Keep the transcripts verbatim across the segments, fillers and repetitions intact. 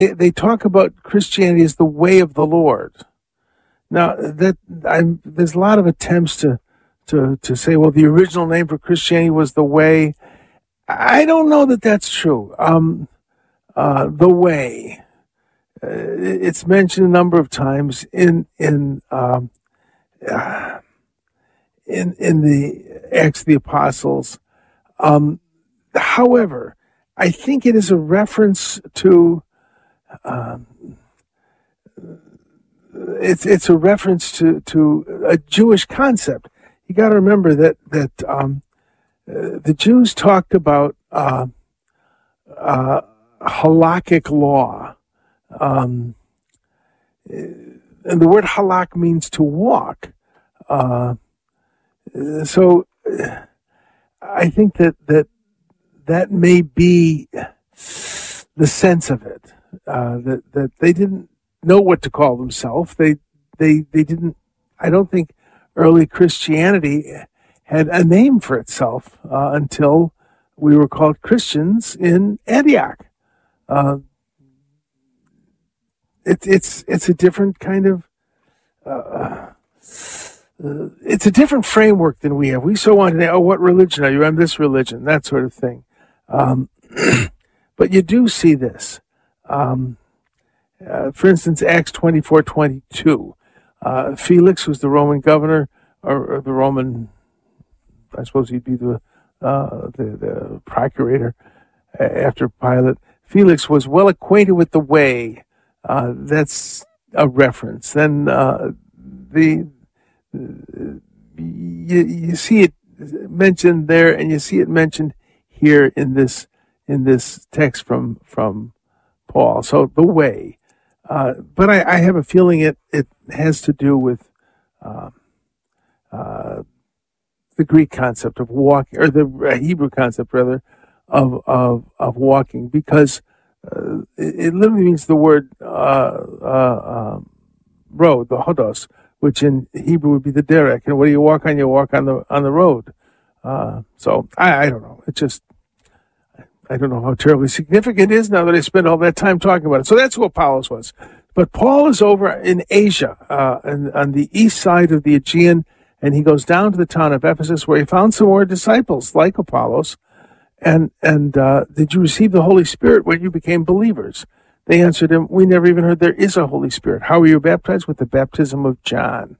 they, they talk about Christianity as the way of the Lord. Now, that I'm, there's a lot of attempts to, to, to say, well, the original name for Christianity was the way. I don't know that that's true. Um, uh, the way. Uh, it's mentioned a number of times in, in, um, uh, in, in the Acts of the Apostles. Um, however, I think it is a reference to, um, it's it's a reference to, to a Jewish concept. You got to remember that that um, uh, the Jews talked about uh, uh, halakhic law, um, and the word halak means to walk. Uh, so, I think that that that may be the sense of it. Uh, that that they didn't know what to call themselves. They, they, they didn't. I don't think early Christianity had a name for itself uh, until we were called Christians in Antioch. Uh, it, it's it's a different kind of. Uh, uh, it's a different framework than we have. We so want to know, oh, what religion are you? I'm this religion, that sort of thing. Um, but you do see this. Um, Uh, for instance, Acts twenty-four twenty-two. Uh, Felix was the Roman governor, or, or the Roman, I suppose he'd be the, uh, the, the procurator uh, after Pilate. Felix was well acquainted with the way. Uh, that's a reference. Then uh, the uh, you, you see it mentioned there, and you see it mentioned here in this in this text from from Paul. So the way. Uh, but I, I have a feeling it, it has to do with uh, uh, the Greek concept of walking, or the Hebrew concept rather, of of of walking, because uh, it, it literally means the word uh, uh, um, road, the hodos, which in Hebrew would be the derek. And what do you walk on? You walk on the on the road. Uh, so I, I don't know. It just. I don't know how terribly significant it is now that I spent all that time talking about it. So that's who Apollos was. But Paul is over in Asia, uh, and, on the east side of the Aegean, and he goes down to the town of Ephesus where he found some more disciples like Apollos. And, and uh, did you receive the Holy Spirit when you became believers? They answered him, we never even heard there is a Holy Spirit. How were you baptized? With the baptism of John.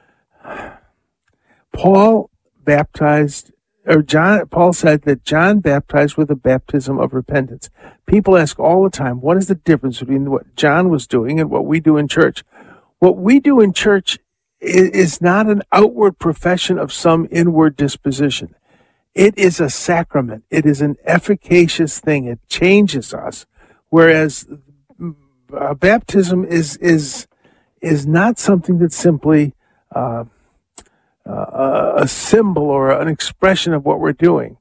Paul baptized Or John, Paul said that John baptized with a baptism of repentance. People ask all the time, what is the difference between what John was doing and what we do in church? What we do in church is not an outward profession of some inward disposition. It is a sacrament. It is an efficacious thing. It changes us. Whereas uh, baptism is is is not something that's simply uh, Uh, a symbol or an expression of what we're doing.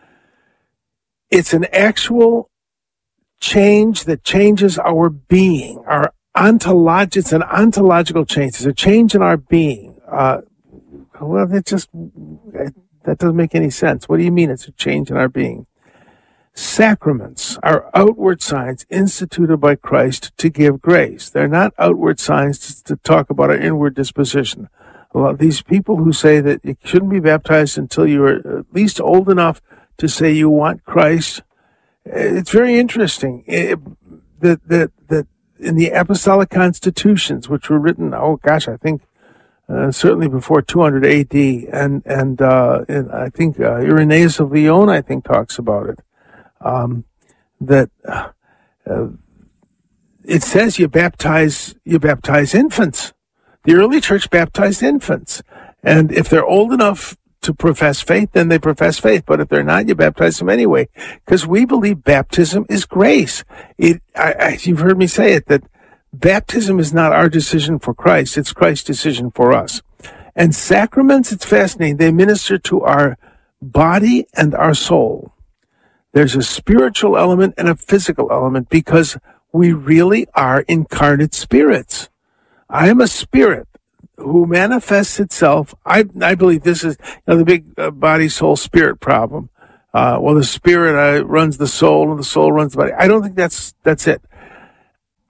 It's an actual change that changes our being, our ontolog. It's an ontological change. It's a change in our being. Uh, well, that just that doesn't make any sense. What do you mean it's a change in our being? Sacraments are outward signs instituted by Christ to give grace. They're not outward signs to, to talk about our inward disposition. Well, these people who say that you shouldn't be baptized until you're at least old enough to say you want Christ, it's very interesting it, that that that in the apostolic constitutions, which were written, oh gosh, I think uh, certainly before two hundred A D, and and, uh, and I think uh, Irenaeus of Lyon, I think, talks about it. Um, that uh, it says you baptize you baptize infants. The early church baptized infants. And if they're old enough to profess faith, then they profess faith. But if they're not, you baptize them anyway. Because we believe baptism is grace. It, I, I, you've heard me say it, that baptism is not our decision for Christ. It's Christ's decision for us. And sacraments, it's fascinating. They minister to our body and our soul. There's a spiritual element and a physical element because we really are incarnate spirits. I am a spirit who manifests itself. I I believe this is you know, the big uh, body, soul, spirit problem. Uh, well, the spirit uh, runs the soul, and the soul runs the body. I don't think that's that's it.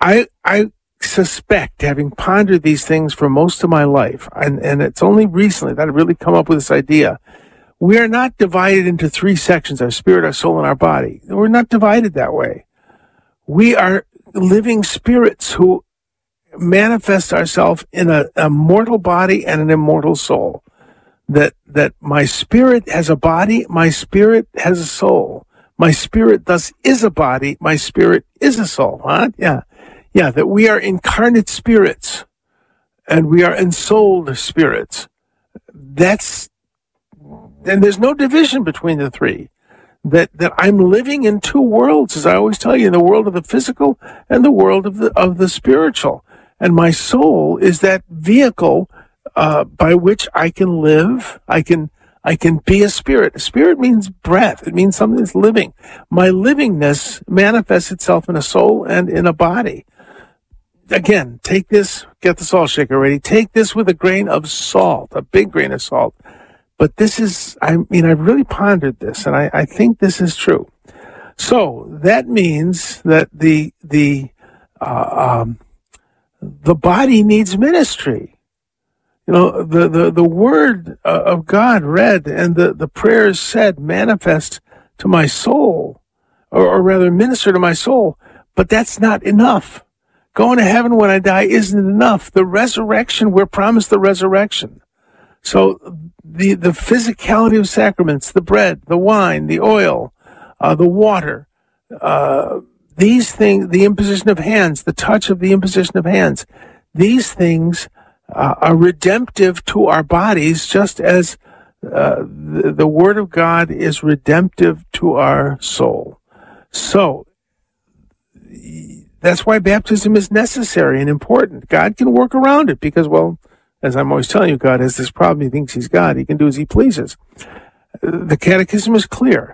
I, I suspect, having pondered these things for most of my life, and, and it's only recently that I've really come up with this idea, we are not divided into three sections, our spirit, our soul, and our body. We're not divided that way. We are living spirits who manifest ourselves in a, a mortal body and an immortal soul. That, that my spirit has a body, my spirit has a soul. My spirit thus is a body, my spirit is a soul. Huh? Yeah. Yeah, that we are incarnate spirits and we are ensouled spirits. That's, and there's no division between the three. That, that I'm living in two worlds, as I always tell you, the world of the physical and the world of the, of the spiritual. And my soul is that vehicle, uh, by which I can live. I can, I can be a spirit. A spirit means breath. It means something that's living. My livingness manifests itself in a soul and in a body. Again, take this, get the salt shaker ready. Take this with a grain of salt, a big grain of salt. But this is, I mean, I've really pondered this, and I, I think this is true. So that means that the the uh, um, the body needs ministry. You know, the the the word uh, of God read and the the prayers said manifest to my soul, or, or rather minister to my soul. But that's not enough. Going to heaven when I die isn't enough. The resurrection, we're promised the resurrection. So the the physicality of sacraments, the bread, the wine, the oil, uh, the water, uh, these things, the imposition of hands, the touch of the imposition of hands, these things uh, are redemptive to our bodies, just as uh, the, the Word of God is redemptive to our soul. So that's why baptism is necessary and important. God can work around it because, well, as I'm always telling you, God has this problem. He thinks he's God. He can do as he pleases. The catechism is clear.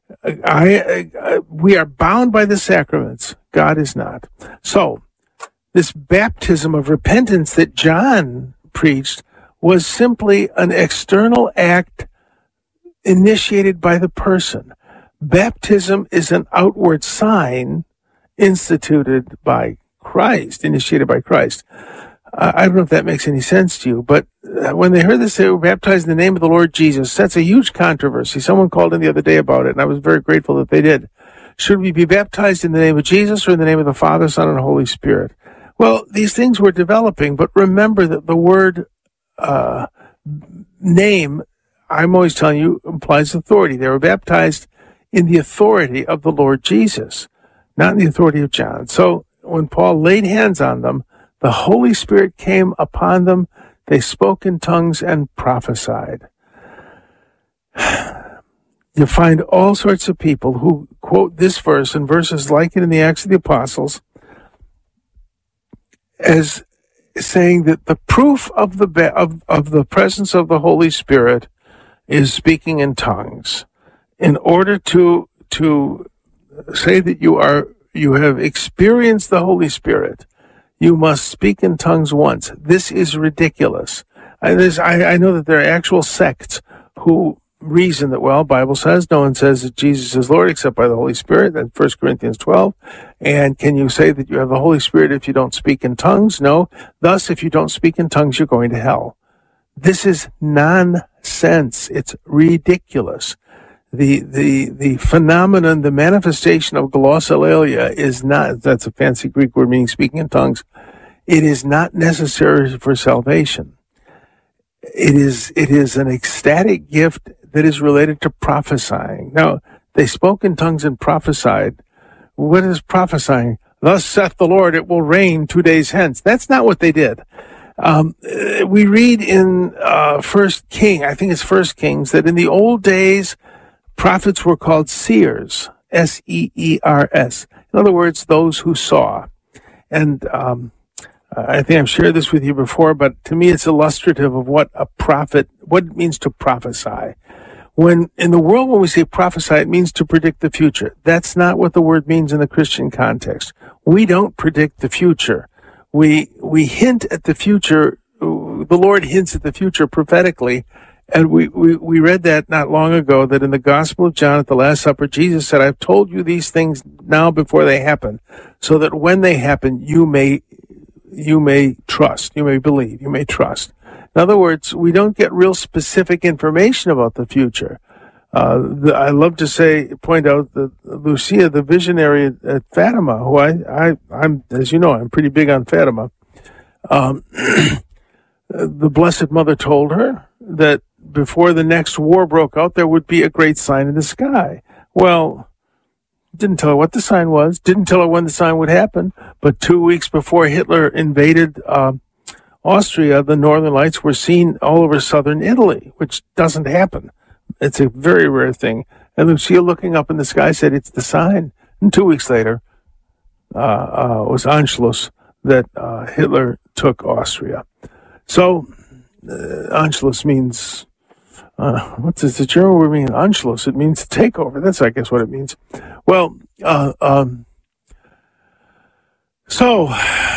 I, I, we are bound by the sacraments. God is not. So this baptism of repentance that John preached was simply an external act initiated by the person. Baptism is an outward sign instituted by Christ, initiated by Christ. I don't know if that makes any sense to you, but when they heard this, they were baptized in the name of the Lord Jesus. That's a huge controversy. Someone called in the other day about it, and I was very grateful that they did. Should we be baptized in the name of Jesus or in the name of the Father, Son, and Holy Spirit? Well, these things were developing, but remember that the word uh, name, I'm always telling you, implies authority. They were baptized in the authority of the Lord Jesus, not in the authority of John. So when Paul laid hands on them, the Holy Spirit came upon them. They spoke in tongues and prophesied. You find all sorts of people who quote this verse and verses like it in the Acts of the Apostles as saying that the proof of the of, of the presence of the Holy Spirit is speaking in tongues. In order to to say that you are you have experienced the Holy Spirit, you must speak in tongues once. This is ridiculous. I, I, I know that there are actual sects who reason that, well, Bible says, no one says that Jesus is Lord except by the Holy Spirit. That's First Corinthians twelve. And can you say that you have the Holy Spirit if you don't speak in tongues? No. Thus, if you don't speak in tongues, you're going to hell. This is nonsense. It's ridiculous. The, the, the phenomenon, the manifestation of glossolalia is not, that's a fancy Greek word meaning speaking in tongues. It is not necessary for salvation. It is, it is an ecstatic gift that is related to prophesying. Now, they spoke in tongues and prophesied. What is prophesying? Thus saith the Lord, it will rain two days hence. That's not what they did. Um, we read in, uh, First King, I think it's First Kings, that in the old days, prophets were called seers, S E E R S. In other words, those who saw. And um, I think I've shared this with you before, but to me it's illustrative of what a prophet, what it means to prophesy. When in the world, when we say prophesy, it means to predict the future. That's not what the word means in the Christian context. We don't predict the future. We we hint at the future. The Lord hints at the future prophetically, And we, we, we read that not long ago, that in the Gospel of John at the Last Supper, Jesus said, I've told you these things now before they happen, so that when they happen, you may, you may trust, you may believe, you may trust. In other words, we don't get real specific information about the future. Uh, the, I love to say, point out that Lucia, the visionary at, at Fatima, who I, I, I'm, as you know, I'm pretty big on Fatima. Um, the Blessed Mother told her that before the next war broke out, there would be a great sign in the sky. Well, didn't tell her what the sign was, didn't tell her when the sign would happen, but two weeks before Hitler invaded uh, Austria, the Northern Lights were seen all over southern Italy, which doesn't happen. It's a very rare thing. And Lucia, looking up in the sky, said, it's the sign. And two weeks later, uh, uh, was Anschluss, that uh, Hitler took Austria. So, uh, Anschluss means, uh, what's this, the German word mean? Anschluss, it means takeover. That's, I guess, what it means. Well, uh, um, so,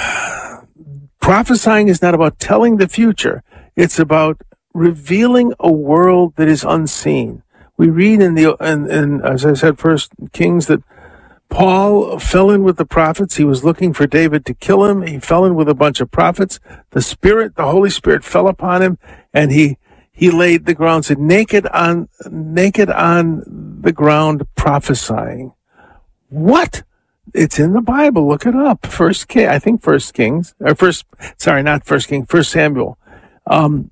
prophesying is not about telling the future. It's about revealing a world that is unseen. We read in the, in, in as I said, First Kings, that Paul fell in with the prophets. He was looking for David to kill him. He fell in with a bunch of prophets. The Spirit, the Holy Spirit fell upon him, and he, he laid the ground, said, naked on, naked on the ground prophesying. What? It's in the Bible. Look it up. First King, I think First Kings, or first, sorry, not First King, First Samuel. Um,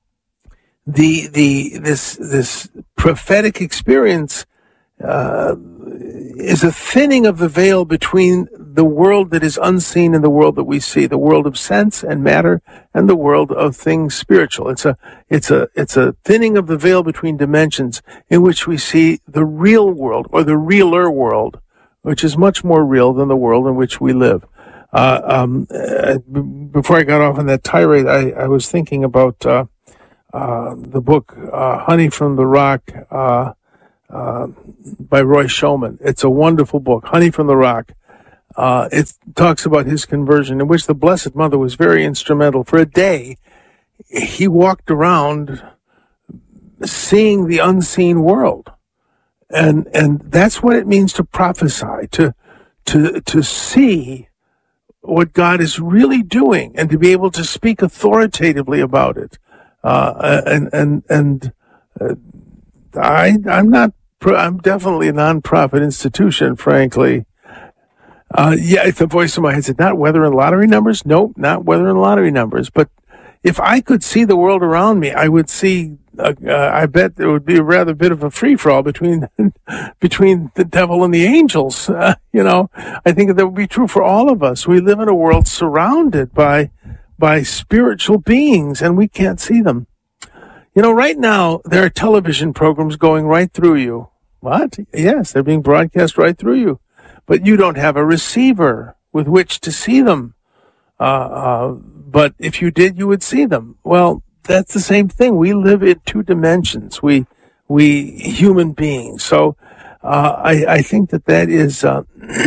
the, the, this, this prophetic experience, uh, is a thinning of the veil between the world that is unseen and the world that we see, the world of sense and matter and the world of things spiritual. It's a, it's a, it's a thinning of the veil between dimensions in which we see the real world, or the realer world, which is much more real than the world in which we live. Uh, um, uh, before I got off on that tirade, I, I was thinking about, uh, uh, the book, uh, Honey from the Rock, uh, Uh, by Roy Shulman. It's a wonderful book, Honey from the Rock. Uh, it talks about his conversion, in which the Blessed Mother was very instrumental. For a day, he walked around seeing the unseen world. And, and that's what it means to prophesy, to, to, to see what God is really doing, and to be able to speak authoritatively about it. Uh, and, and, and, uh, I, I'm not, I'm definitely a non-profit institution, frankly. Uh, yeah, the voice in my head said, not weather and lottery numbers? Nope, not weather and lottery numbers. But if I could see the world around me, I would see, uh, uh, I bet there would be a rather bit of a free-for-all between, between the devil and the angels. Uh, you know, I think that would be true for all of us. We live in a world surrounded by, by spiritual beings, and we can't see them. You know, right now, there are television programs going right through you. What? Yes, they're being broadcast right through you. But you don't have a receiver with which to see them. Uh, uh, but if you did, you would see them. Well, that's the same thing. We live in two dimensions. We, we human beings. So, uh, I, I think that that is, uh,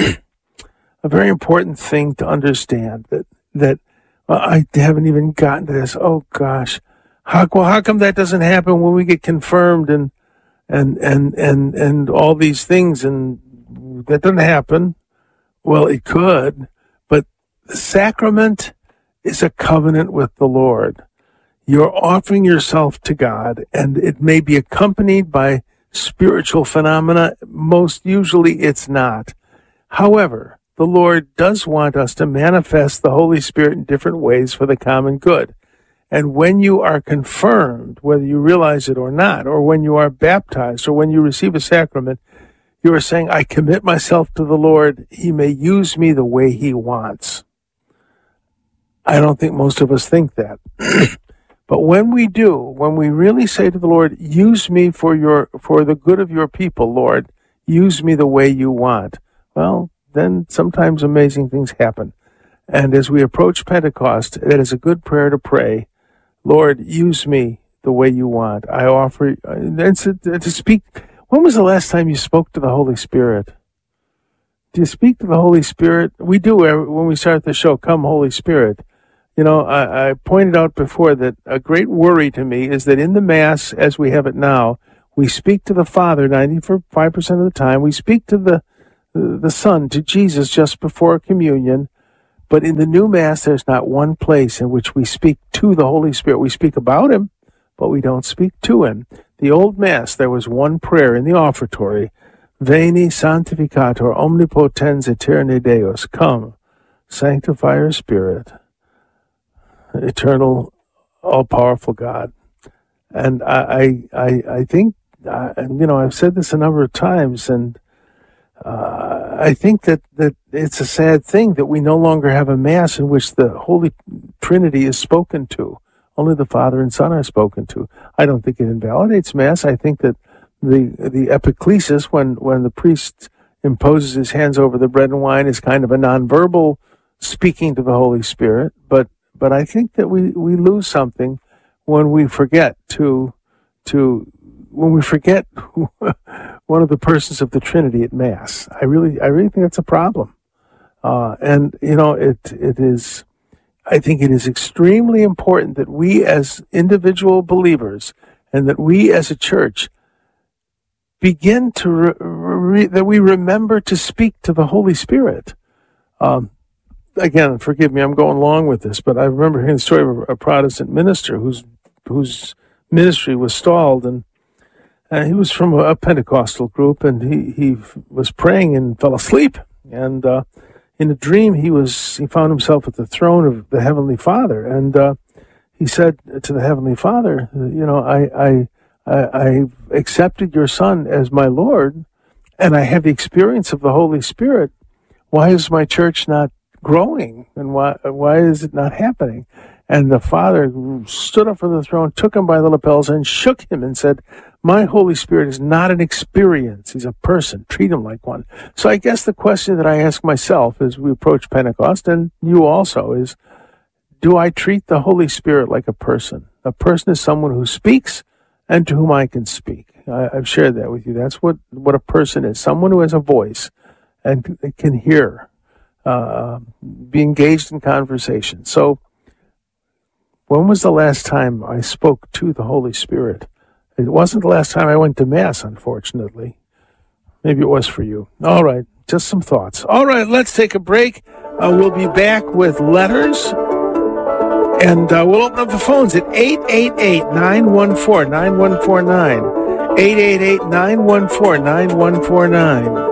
a very important thing to understand, that, that, uh, I haven't even gotten to this. Oh gosh. How, well, how come that doesn't happen when we get confirmed and, and, and, and, and all these things, and that doesn't happen? Well, it could, but the sacrament is a covenant with the Lord. You're offering yourself to God, and it may be accompanied by spiritual phenomena. Most usually it's not. However, the Lord does want us to manifest the Holy Spirit in different ways for the common good. And when you are confirmed, whether you realize it or not, or when you are baptized, or when you receive a sacrament, you are saying, I commit myself to the Lord. He may use me the way he wants. I don't think most of us think that. But when we do, when we really say to the Lord, use me for your, for the good of your people, Lord, use me the way you want, well, then sometimes amazing things happen. And as we approach Pentecost, that is a good prayer to pray. Lord, use me the way you want. I offer, and to, to speak. When was the last time you spoke to the Holy Spirit? Do you speak to the Holy Spirit? We do when we start the show, Come Holy Spirit. You know, I, I pointed out before that a great worry to me is that in the Mass, as we have it now, we speak to the Father ninety-five percent of the time. We speak to the the Son, to Jesus, just before communion. But in the new Mass, there's not one place in which we speak to the Holy Spirit. We speak about him, but we don't speak to him. The old Mass, there was one prayer in the offertory, Veni Sanctificator Omnipotens Aeterni Deus. Come, sanctify your Spirit, eternal, all-powerful God. And I, I, I think, uh, you know, I've said this a number of times, and uh, I think that, that it's a sad thing that we no longer have a Mass in which the Holy Trinity is spoken to. Only the Father and Son are spoken to. I don't think it invalidates Mass. I think that the the epiclesis, when, when the priest imposes his hands over the bread and wine, is kind of a nonverbal speaking to the Holy Spirit. But but I think that we, we lose something when we forget to to when we forget one of the persons of the Trinity at Mass. I really I really think that's a problem. Uh, and you know it it is. I think it is extremely important that we as individual believers and that we as a church begin to, re- re- that we remember to speak to the Holy Spirit. Um, again, forgive me, I'm going long with this, but I remember hearing the story of a Protestant minister whose whose ministry was stalled, and uh, he was from a, a Pentecostal group, and he, he was praying and fell asleep, and uh, in a dream, he was he found himself at the throne of the Heavenly Father, and uh, he said to the Heavenly Father, "You know, I I I I've accepted your Son as my Lord, and I have the experience of the Holy Spirit. Why is my church not growing, and why why is it not happening?" And the Father stood up from the throne, took him by the lapels, and shook him and said, "My Holy Spirit is not an experience. He's a person. Treat him like one." So I guess the question that I ask myself as we approach Pentecost, and you also, is, do I treat the Holy Spirit like a person? A person is someone who speaks and to whom I can speak. I, I've shared that with you. That's what, what a person is. Someone who has a voice and can hear, uh, be engaged in conversation. So when was the last time I spoke to the Holy Spirit? It wasn't the last time I went to Mass, unfortunately. Maybe it was for you. All right, just some thoughts. All right, let's take a break. Uh, we'll be back with letters, and uh, we'll open up the phones at eight eight eight, nine one four, nine one four nine, eight eight eight, nine one four, nine one four nine.